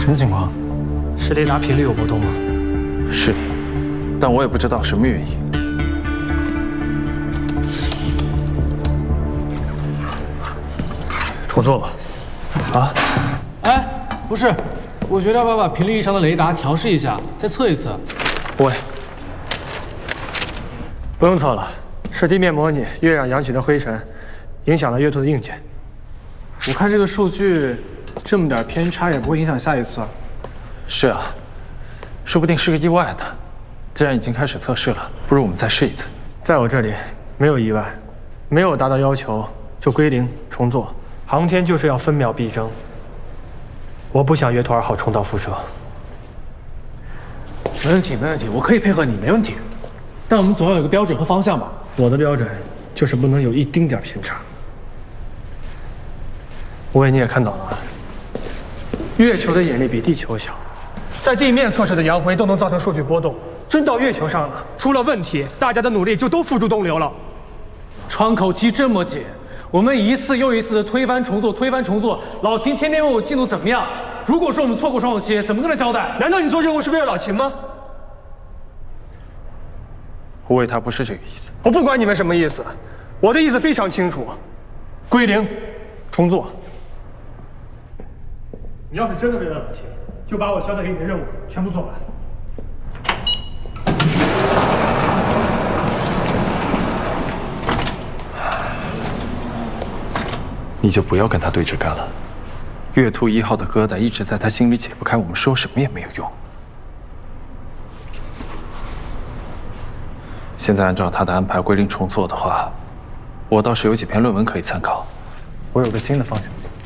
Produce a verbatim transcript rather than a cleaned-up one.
什么情况？ 是雷达频率有波动吗？ 是，但我也不知道什么原因。 重做吧。 啊？ 哎，不是，我觉得要不要把频率异常的雷达调试一下，再测一次？ 不会，不用测了，是地面模拟月壤扬起的灰尘，影响了月兔的硬件。 我看这个数据，这么点偏差也不会影响下一次。 是啊，说不定是个意外呢。既然已经开始测试了，不如我们再试一次。 在我这里没有意外，没有达到要求就归零重做。航天就是要分秒必争，我不想月兔二号重蹈覆辙。 没问题，没问题，我可以配合你，没问题。但我们总要有个标准和方向吧。 我的标准就是不能有一丁点偏差。无畏你也看到了，月球的引力比地球小，在地面测试的扬回都能造成数据波动，真到月球上了，出了问题，大家的努力就都付诸东流了。 窗口期这么紧，我们一次又一次的推翻重做，推翻重做。老秦天天问我进度怎么样。如果说我们错过窗口期，怎么跟他交代？ 难道你做任务是为了老秦吗？ 无畏他不是这个意思。 我不管你们什么意思，我的意思非常清楚，归零，重做。你要是真的为了老秦，就把我交代给你的任务全部做完。 你就不要跟他对着干了。月兔一号的疙瘩一直在他心里解不开，我们说什么也没有用。现在按照他的安排归零重做的话，我倒是有几篇论文可以参考。我有个新的方向。